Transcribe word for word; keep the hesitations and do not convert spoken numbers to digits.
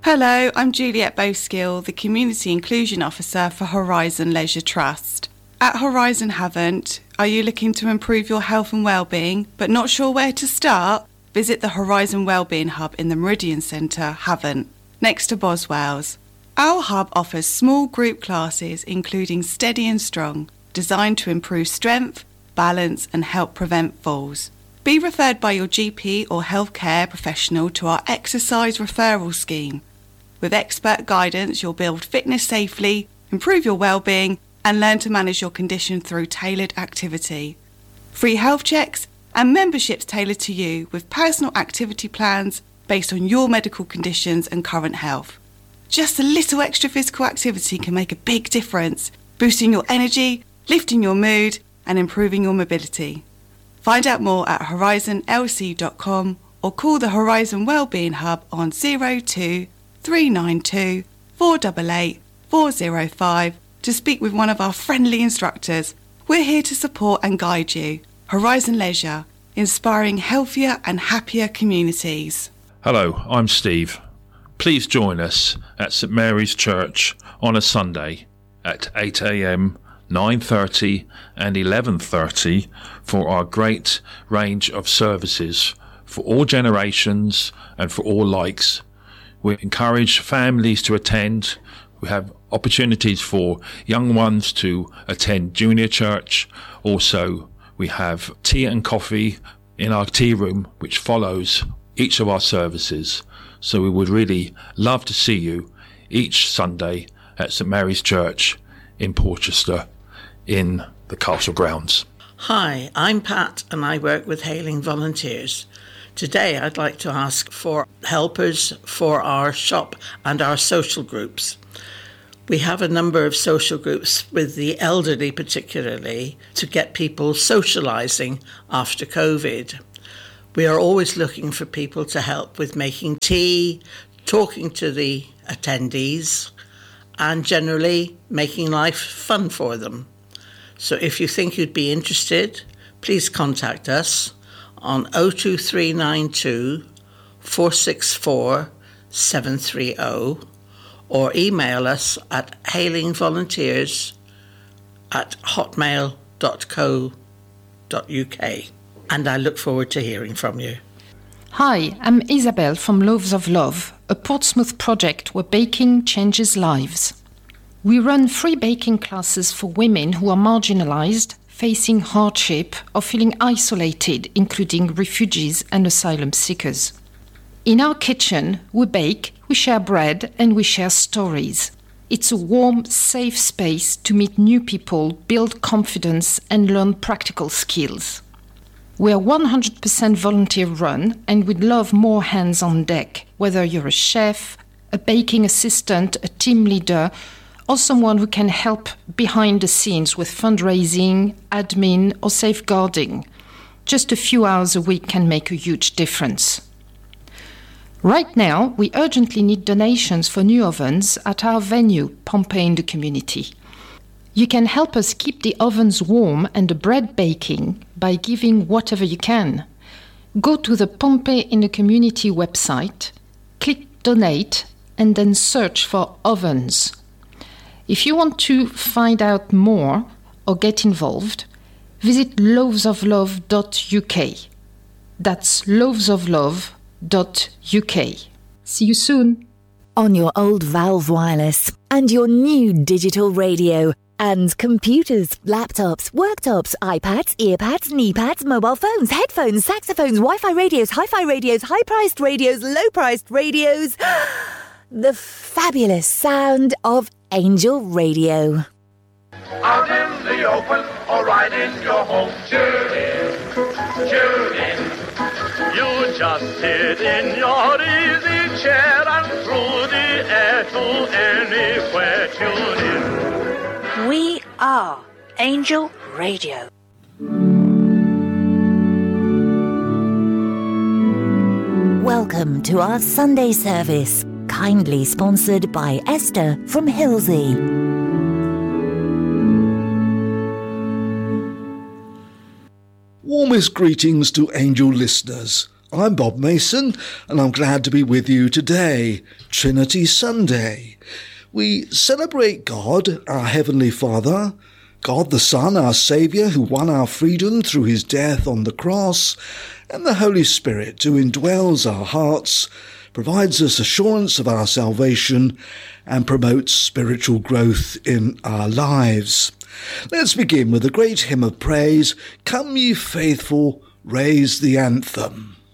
Hello, I'm Juliet Bowskill, the Community Inclusion Officer for Horizon Leisure Trust. At Horizon Havant, are you looking to improve your health and wellbeing but not sure where to start? Visit the Horizon Wellbeing Hub in the Meridian Centre, Havant, next to Boswells. Our hub offers small group classes including Steady and Strong, designed to improve strength, balance and help prevent falls. Be referred by your G P or healthcare professional to our exercise referral scheme. With expert guidance, you'll build fitness safely, improve your well-being and learn to manage your condition through tailored activity. Free health checks and memberships tailored to you with personal activity plans based on your medical conditions and current health. Just a little extra physical activity can make a big difference, boosting your energy, lifting your mood and improving your mobility. Find out more at horizon l c dot com or call the Horizon Wellbeing Hub on zero two three nine two four eight eight four zero five to speak with one of our friendly instructors. We're here to support and guide you. Horizon Leisure, inspiring healthier and happier communities. Hello, I'm Steve. Please join us at St Mary's Church on a Sunday at eight a m, nine thirty and eleven thirty for our great range of services for all generations and for all likes. We encourage families to attend. We have opportunities for young ones to attend junior church. Also, we have tea and coffee in our tea room, which follows each of our services. So we would really love to see you each Sunday at St Mary's Church in Porchester in the castle grounds. Hi, I'm Pat and I work with Hailing Volunteers. Today I'd like to ask for helpers for our shop and our social groups. We have a number of social groups with the elderly particularly to get people socialising after COVID. We are always looking for people to help with making tea, talking to the attendees and generally making life fun for them. So if you think you'd be interested, please contact us on oh two three nine two four six four seven three oh or email us at hailingvolunteers at hotmail dot co dot uk. And I look forward to hearing from you. Hi, I'm Isabel from Loaves of Love, a Portsmouth project where baking changes lives. We run free baking classes for women who are marginalised, facing hardship or feeling isolated, including refugees and asylum seekers. In our kitchen, we bake, we share bread and we share stories. It's a warm, safe space to meet new people, build confidence and learn practical skills. We are one hundred percent volunteer run and we'd love more hands on deck, whether you're a chef, a baking assistant, a team leader, or someone who can help behind the scenes with fundraising, admin, or safeguarding. Just a few hours a week can make a huge difference. Right now, we urgently need donations for new ovens at our venue, Pompeii in the Community. You can help us keep the ovens warm and the bread baking by giving whatever you can. Go to the Pompeii in the Community website, click Donate, and then search for ovens. If you want to find out more or get involved, visit loaves of love dot u k. That's loaves of love dot u k. See you soon. On your old Valve Wireless and your new digital radio and computers, laptops, worktops, iPads, earpads, kneepads, mobile phones, headphones, saxophones, Wi-Fi radios, hi-fi radios, high-priced radios, low-priced radios. The fabulous sound of Angel Radio. Out in the open or right in your home. Tune in, tune in. You just sit in your easy chair and through the air to anywhere. Tune in. We are Angel Radio. Welcome to our Sunday service, kindly sponsored by Esther from Hilsey. Warmest greetings to Angel listeners. I'm Bob Mason, and I'm glad to be with you today, Trinity Sunday. We celebrate God, our Heavenly Father, God the Son, our Saviour, who won our freedom through his death on the cross, and the Holy Spirit, who indwells our hearts, provides us assurance of our salvation, and promotes spiritual growth in our lives. Let's begin with a great hymn of praise, Come Ye Faithful, Raise the Anthem.